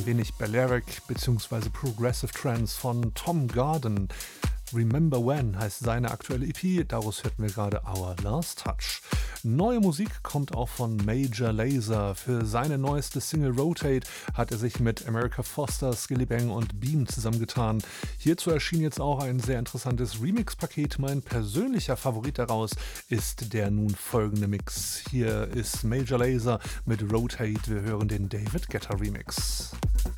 ein wenig Balearic bzw. Progressive Trance von Tom Garden. Remember When heißt seine aktuelle EP, daraus hörten wir gerade Our Last Touch. Neue Musik kommt auch von Major Lazer. Für seine neueste Single Rotate hat er sich mit America Foster, Skillibeng und Beam zusammengetan. Hierzu erschien jetzt auch ein sehr interessantes Remix-Paket. Mein persönlicher Favorit daraus ist der nun folgende Mix. Hier ist Major Lazer mit Rotate. Wir hören den David Guetta Remix.